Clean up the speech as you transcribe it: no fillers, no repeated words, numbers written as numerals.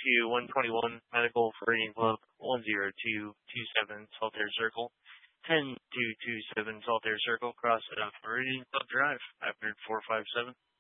Rescue 121 Medical Reading Club 10227 Saltaire Circle, 10227 Saltaire Circle, cross it off Meridian Club Drive, Hyperd 457.